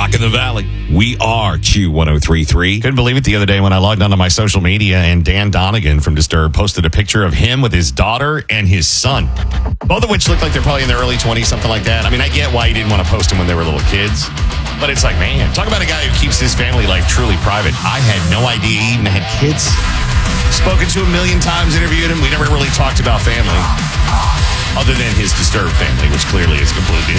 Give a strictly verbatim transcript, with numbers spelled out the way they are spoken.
rocking the valley. We are Q ten thirty-three. Couldn't believe it the other day when I logged onto my social media and Dan Donegan from Disturbed posted a picture of him with his daughter and his son. Both of which look like they're probably in their early twenties, something like that. I mean, I get why he didn't want to post them when they were little kids. But it's like, man, talk about a guy who keeps his family life truly private. I had no idea he even had kids. Spoken to a million times, interviewed him. We never really talked about family. Other than his Disturbed family, which clearly is completely